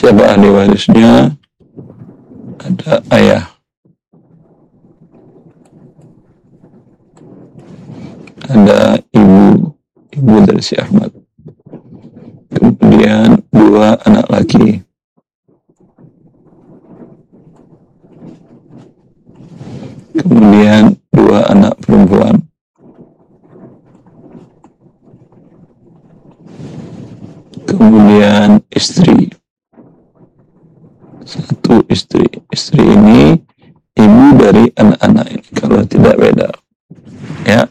Siapa ahli warisnya? Ada ayah, ada ibu dari si Ahmad. Kemudian 2 anak laki. Kemudian 2 anak perempuan. Kemudian istri. 1 istri. Istri ini ibu dari anak-anak ini, kalau tidak beda. Ya.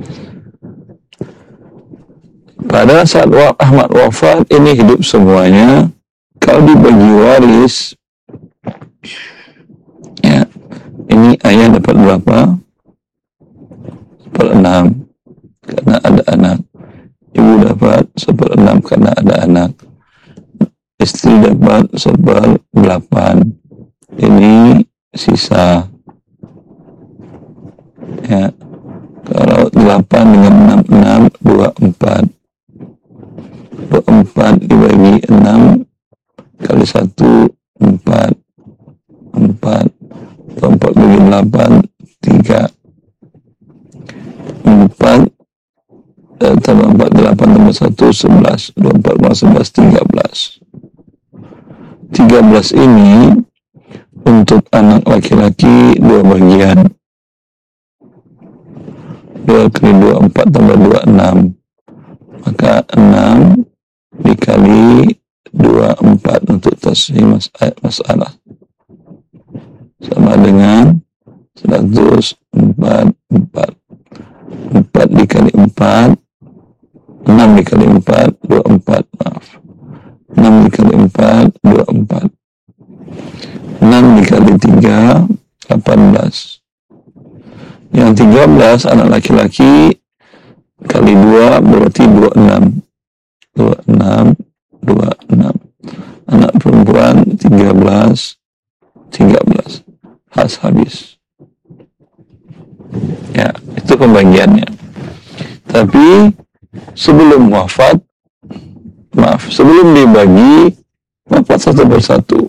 Pada saat Ahmad wafat, ini hidup semuanya. Kalau dibagi waris, ya, ini ayah dapat berapa? 1/6 karena ada anak. Ibu dapat 1/6 karena ada anak. Istri dapat 1/8. Ini sisa. Ya. Kalau 8 dengan 6, 24. 24 dibagi 6 kali 1, 4. 4. 4 bagi 8, 3. 4 tambah 4, 8 tambah 1, 11. 24 tambah 11, 13. 13 ini untuk anak laki-laki 2 bagian. 2 kali 2, 4 tambah 2, 6. Maka 6 dikali 2, 4 untuk tasih masalah. Sama dengan 144. 4 dikali 4, 6 dikali 4, 24, maaf. 6 dikali 4, 24. 6 dikali 3, 18. Yang 13 anak laki-laki kali 2 berarti 26. 26, 26. Anak perempuan 13, 13. Habis. Ya, itu pembagiannya. Tapi sebelum dibagi, wafat satu persatu.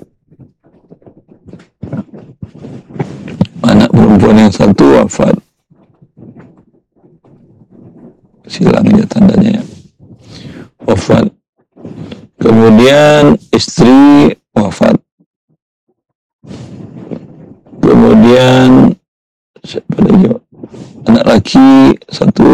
Anak perempuan yang satu wafat. Silang aja tandanya ya. Wafat. Kemudian istri wafat. Kemudian anak laki 1